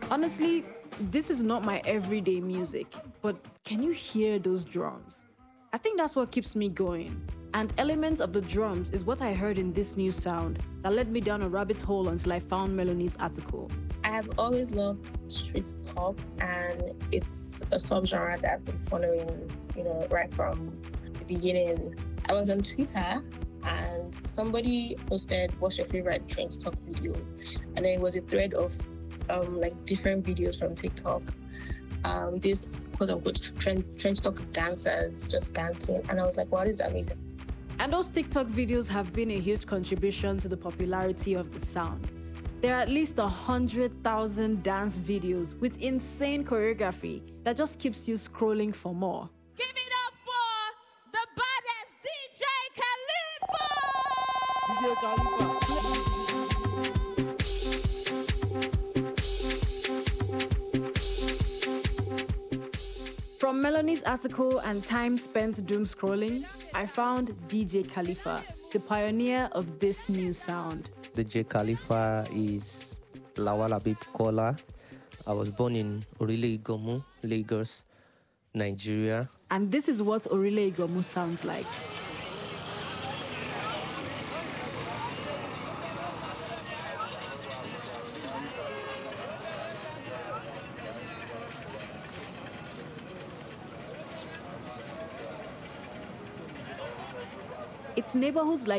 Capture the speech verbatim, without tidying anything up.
Honestly, this is not my everyday music, but can you hear those drums? I think that's what keeps me going. And elements of the drums is what I heard in this new sound that led me down a rabbit hole until I found Melanie's article. I have always loved street pop, and it's a subgenre that I've been following, you know, right from the beginning. I was on Twitter and somebody posted, "What's your favorite trench talk video?" And then it was a thread of um, like different videos from TikTok. Um, this quote unquote trench, trench talk dancers just dancing, and I was like, "Wow, this is amazing." And those TikTok videos have been a huge contribution to the popularity of the sound. There are at least one hundred thousand dance videos with insane choreography that just keeps you scrolling for more. Give it up for the baddest D J Khalifa! D J Khalifa. From Melanie's article and time spent doom scrolling, I found D J Khalifa, the pioneer of this new sound. D J Khalifa is Lawal Habib Kola. I was born in Orile Igomu, Lagos, Nigeria. And this is what Orile Igomu sounds like. It's neighborhoods like